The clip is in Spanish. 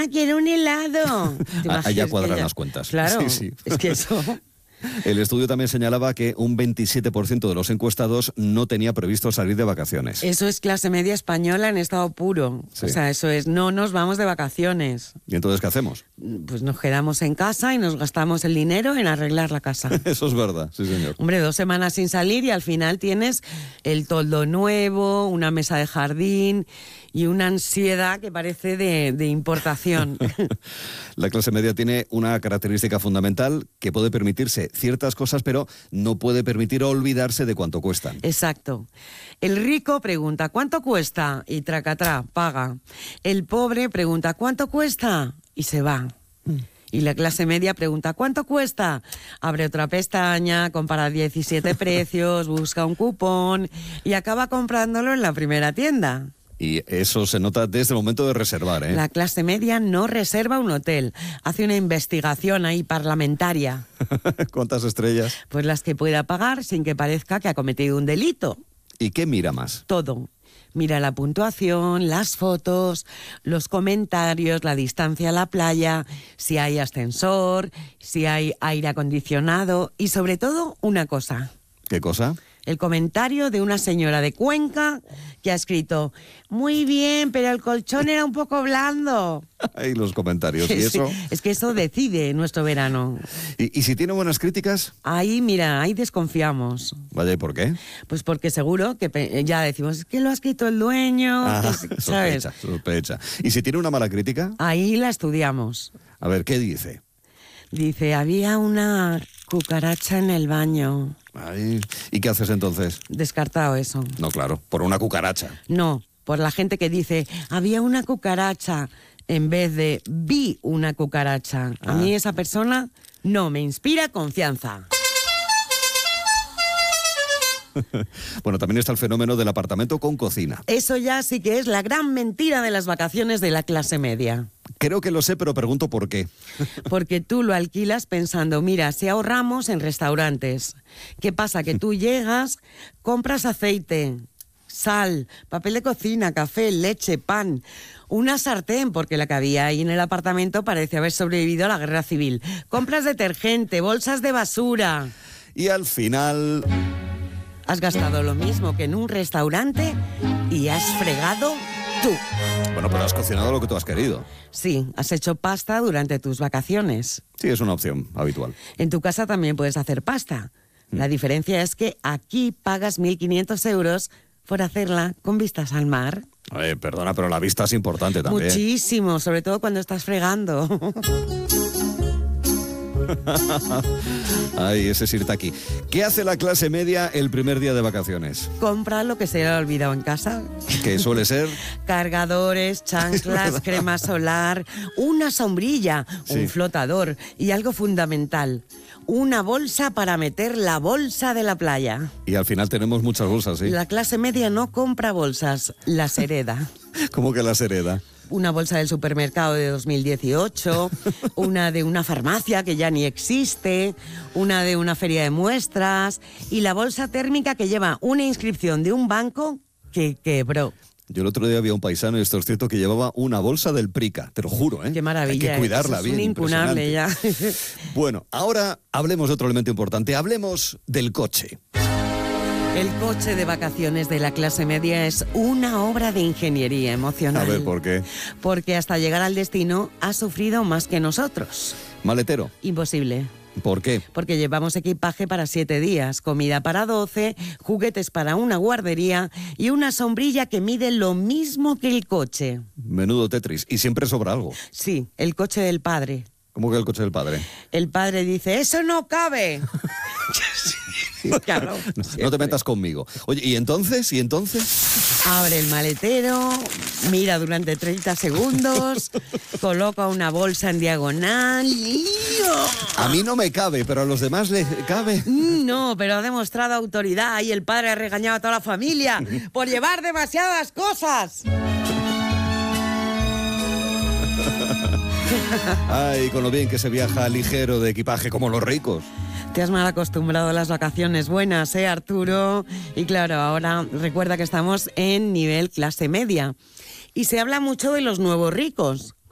mamá, quiero un helado. Allá cuadran las cuentas. Claro, Sí. es que eso... El estudio también señalaba que un 27% de los encuestados no tenía previsto salir de vacaciones. Eso es clase media española en estado puro. Sí. O sea, eso es, no nos vamos de vacaciones. ¿Y entonces qué hacemos? Pues nos quedamos en casa y nos gastamos el dinero en arreglar la casa. Eso es verdad, sí señor. Hombre, 2 semanas sin salir y al final tienes el toldo nuevo, una mesa de jardín y una ansiedad que parece de importación. La clase media tiene una característica fundamental que puede permitirse ciertas cosas, pero no puede permitir olvidarse de cuánto cuestan. Exacto. El rico pregunta, ¿cuánto cuesta? Y tracatrá, paga. El pobre pregunta, ¿cuánto cuesta? Y se va. Y la clase media pregunta, ¿cuánto cuesta? Abre otra pestaña, compara 17 precios, busca un cupón y acaba comprándolo en la primera tienda. Y eso se nota desde el momento de reservar, ¿eh? La clase media no reserva un hotel, hace una investigación ahí parlamentaria. ¿Cuántas estrellas? Pues las que pueda pagar sin que parezca que ha cometido un delito. ¿Y qué mira más? Todo. Mira la puntuación, las fotos, los comentarios, la distancia a la playa, si hay ascensor, si hay aire acondicionado y sobre todo una cosa. ¿Qué cosa? El comentario de una señora de Cuenca que ha escrito, muy bien, pero el colchón era un poco blando. Ahí los comentarios, ¿y Sí, eso? es que eso decide nuestro verano. ¿Y si tiene buenas críticas? Ahí, mira, ahí desconfiamos. Vaya, ¿y por qué? Pues porque seguro que ya decimos, es que lo ha escrito el dueño, ¿sabes? Sospecha. ¿Y si tiene una mala crítica? Ahí la estudiamos. A ver, ¿qué dice? Dice, había una cucaracha en el baño. Ay, ¿y qué haces entonces? Descartado eso. No, claro, por una cucaracha. No, por la gente que dice, había una cucaracha, en vez de vi una cucaracha. A mí esa persona no me inspira confianza. Bueno, también está el fenómeno del apartamento con cocina. Eso ya sí que es la gran mentira de las vacaciones de la clase media. Creo que lo sé, pero pregunto por qué. Porque tú lo alquilas pensando, mira, si ahorramos en restaurantes. ¿Qué pasa? Que tú llegas, compras aceite, sal, papel de cocina, café, leche, pan, una sartén, porque la que había ahí en el apartamento parece haber sobrevivido a la guerra civil. Compras detergente, bolsas de basura. Y al final... Has gastado lo mismo que en un restaurante y has fregado tú. Bueno, pero has cocinado lo que tú has querido. Sí, has hecho pasta durante tus vacaciones. Sí, es una opción habitual. En tu casa también puedes hacer pasta. La diferencia es que aquí pagas 1.500 euros por hacerla con vistas al mar. Perdona, pero la vista es importante también. Muchísimo, sobre todo cuando estás fregando. Ay, ese es irte aquí. ¿Qué hace la clase media el primer día de vacaciones? Compra lo que se le ha olvidado en casa. Que suele ser... Cargadores, chanclas, crema solar, una sombrilla, un flotador y algo fundamental, una bolsa para meter la bolsa de la playa. Y al final tenemos muchas bolsas, ¿sí? La clase media no compra bolsas, las hereda. ¿Cómo que las hereda? Una bolsa del supermercado de 2018, una de una farmacia que ya ni existe, una de una feria de muestras y la bolsa térmica que lleva una inscripción de un banco que quebró. Yo el otro día había un paisano, y esto es cierto, que llevaba una bolsa del Prica, te lo juro, ¿eh? Qué maravilla. Hay que cuidarla es bien. Un incunable ya. Bueno, ahora hablemos de otro elemento importante, hablemos del coche. El coche de vacaciones de la clase media es una obra de ingeniería emocional. A ver, ¿por qué? Porque hasta llegar al destino ha sufrido más que nosotros. Maletero. Imposible. ¿Por qué? Porque llevamos equipaje para 7 días, comida para 12, juguetes para una guardería y una sombrilla que mide lo mismo que el coche. Menudo Tetris. Y siempre sobra algo. Sí, el coche del padre. ¿Cómo que el coche del padre? El padre dice, ¡eso no cabe! Claro, no te metas conmigo. Oye, ¿y entonces? Abre el maletero, mira durante 30 segundos, coloca una bolsa en diagonal y... A mí no me cabe, pero a los demás les cabe. No, pero ha demostrado autoridad y el padre ha regañado a toda la familia por llevar demasiadas cosas. Ay, con lo bien que se viaja ligero de equipaje como los ricos. Te has mal acostumbrado a las vacaciones buenas, Arturo? Y claro, ahora recuerda que estamos en nivel clase media. Y se habla mucho de los nuevos ricos,